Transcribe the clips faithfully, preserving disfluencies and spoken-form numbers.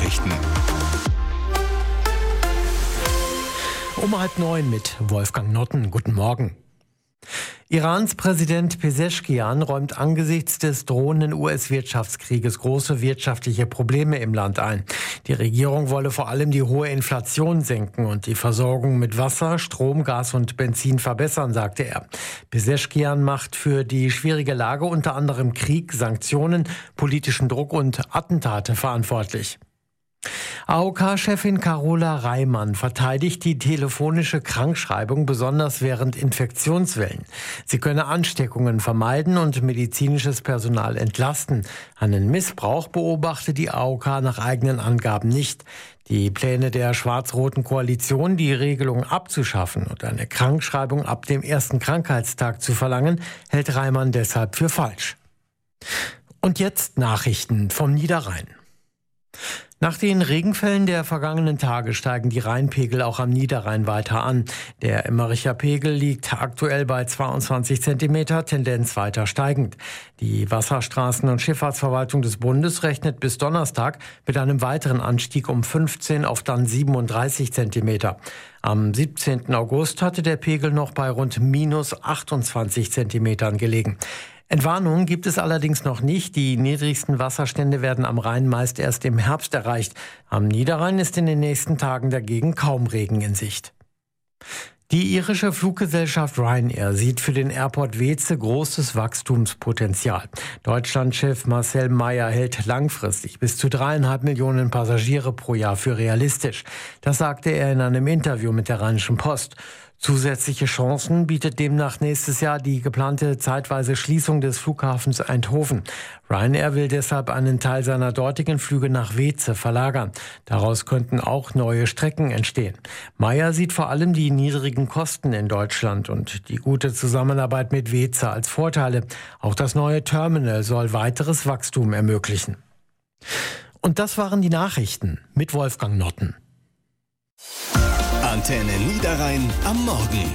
Nachrichten. Um halb neun mit Wolfgang Notten. Guten Morgen. Irans Präsident Pezeshkian räumt angesichts des drohenden U S-Wirtschaftskrieges große wirtschaftliche Probleme im Land ein. Die Regierung wolle vor allem die hohe Inflation senken und die Versorgung mit Wasser, Strom, Gas und Benzin verbessern, sagte er. Pezeshkian macht für die schwierige Lage unter anderem Krieg, Sanktionen, politischen Druck und Attentate verantwortlich. A O K-Chefin Carola Reimann verteidigt die telefonische Krankschreibung besonders während Infektionswellen. Sie könne Ansteckungen vermeiden und medizinisches Personal entlasten. Einen Missbrauch beobachte die A O K nach eigenen Angaben nicht. Die Pläne der schwarz-roten Koalition, die Regelung abzuschaffen und eine Krankschreibung ab dem ersten Krankheitstag zu verlangen, hält Reimann deshalb für falsch. Und jetzt Nachrichten vom Niederrhein. Nach den Regenfällen der vergangenen Tage steigen die Rheinpegel auch am Niederrhein weiter an. Der Emmericher Pegel liegt aktuell bei zweiundzwanzig Zentimeter, Tendenz weiter steigend. Die Wasserstraßen- und Schifffahrtsverwaltung des Bundes rechnet bis Donnerstag mit einem weiteren Anstieg um fünfzehn auf dann siebenunddreißig Zentimeter. Am siebzehnten August hatte der Pegel noch bei rund minus achtundzwanzig Zentimetern gelegen. Entwarnungen gibt es allerdings noch nicht. Die niedrigsten Wasserstände werden am Rhein meist erst im Herbst erreicht. Am Niederrhein ist in den nächsten Tagen dagegen kaum Regen in Sicht. Die irische Fluggesellschaft Ryanair sieht für den Airport Weeze großes Wachstumspotenzial. Deutschlandchef Marcel Meyer hält langfristig bis zu dreieinhalb Millionen Passagiere pro Jahr für realistisch. Das sagte er in einem Interview mit der Rheinischen Post. Zusätzliche Chancen bietet demnach nächstes Jahr die geplante zeitweise Schließung des Flughafens Eindhoven. Ryanair will deshalb einen Teil seiner dortigen Flüge nach Weeze verlagern. Daraus könnten auch neue Strecken entstehen. Meyer sieht vor allem die niedrigen Kosten in Deutschland und die gute Zusammenarbeit mit Weeze als Vorteile. Auch das neue Terminal soll weiteres Wachstum ermöglichen. Und das waren die Nachrichten mit Wolfgang Notten. Antenne Niederrhein am Morgen.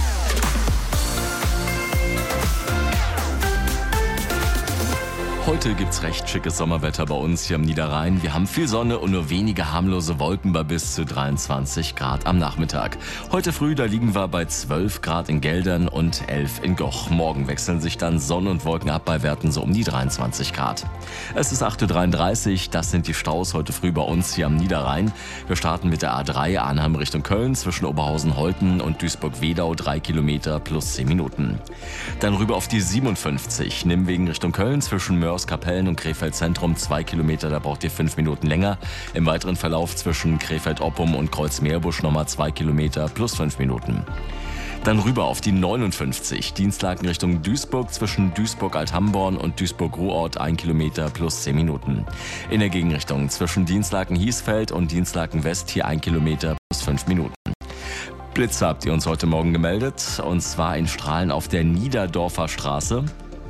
Heute gibt's recht schickes Sommerwetter bei uns hier am Niederrhein. Wir haben viel Sonne und nur wenige harmlose Wolken bei bis zu dreiundzwanzig Grad am Nachmittag. Heute früh, da liegen wir bei zwölf Grad in Geldern und elf in Goch. Morgen wechseln sich dann Sonne und Wolken ab bei Werten so um die dreiundzwanzig Grad. Es ist acht Uhr dreiunddreißig, das sind die Staus heute früh bei uns hier am Niederrhein. Wir starten mit der A drei Arnheim Richtung Köln zwischen Oberhausen-Holten und Duisburg-Wedau, drei Kilometer plus zehn Minuten. Dann rüber auf die siebenundfünfzig, Nimwegen Richtung Köln zwischen Mörs Kapellen und Krefeld Zentrum, zwei Kilometer, da braucht ihr fünf Minuten länger. Im weiteren Verlauf zwischen Krefeld-Oppum und Kreuz-Meerbusch nochmal zwei Kilometer plus fünf Minuten. Dann rüber auf die neunundfünfzig, Dienstlaken Richtung Duisburg zwischen Duisburg-Althamborn und Duisburg-Ruhrort, ein Kilometer plus zehn Minuten. In der Gegenrichtung zwischen Dienstlaken-Hiesfeld und Dienstlaken-West hier ein Kilometer plus fünf Minuten. Blitze habt ihr uns heute Morgen gemeldet, und zwar in Strahlen auf der Niederdorfer Straße.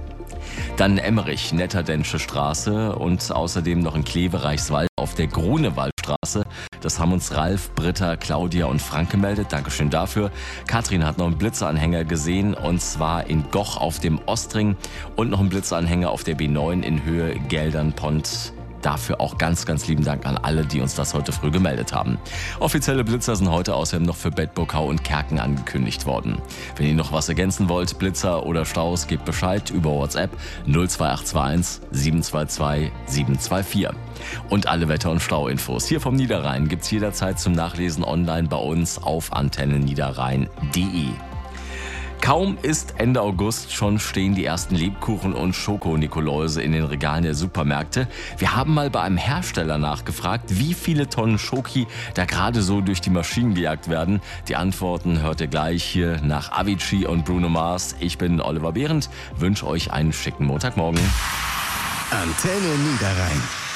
Dann Emmerich, Netterdensche Straße und außerdem noch in Kleve-Reichswald auf der Grunewaldstraße. Das haben uns Ralf, Britta, Claudia und Frank gemeldet. Dankeschön dafür. Katrin hat noch einen Blitzeranhänger gesehen, und zwar in Goch auf dem Ostring und noch einen Blitzeranhänger auf der B neun in Höhe Geldern-Pont. Dafür auch ganz, ganz lieben Dank an alle, die uns das heute früh gemeldet haben. Offizielle Blitzer sind heute außerdem noch für Bedburgau und Kerken angekündigt worden. Wenn ihr noch was ergänzen wollt, Blitzer oder Staus, gebt Bescheid über WhatsApp null zwei acht zwei eins sieben zwei zwei sieben zwei vier. Und alle Wetter- und Stauinfos hier vom Niederrhein gibt's jederzeit zum Nachlesen online bei uns auf antenneniederrhein punkt de. Kaum ist Ende August, schon stehen die ersten Lebkuchen und Schoko-Nikoläuse in den Regalen der Supermärkte. Wir haben mal bei einem Hersteller nachgefragt, wie viele Tonnen Schoki da gerade so durch die Maschinen gejagt werden. Die Antworten hört ihr gleich hier nach Avicii und Bruno Mars. Ich bin Oliver Behrendt, wünsche euch einen schicken Montagmorgen. Antenne Niederrhein.